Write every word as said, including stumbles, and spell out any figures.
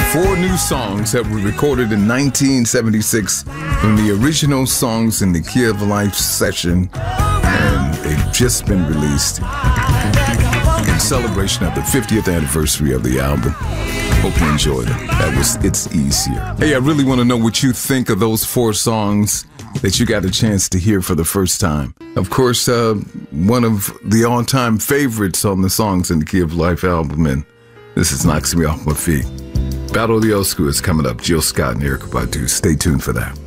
Four new songs that were recorded in nineteen seventy-six from the original Songs in the Key of Life session, and they've just been released in celebration of the fiftieth anniversary of the album. Hope you enjoyed it. That was It's Easier. Hey, I really want to know what you think of those four songs that you got a chance to hear for the first time. Of course, uh, one of the all-time favorites on the Songs in the Key of Life album, and this is Knocks Me Off My Feet. Battle of the Old School is coming up. Jill Scott and Erykah Badu. Stay tuned for that.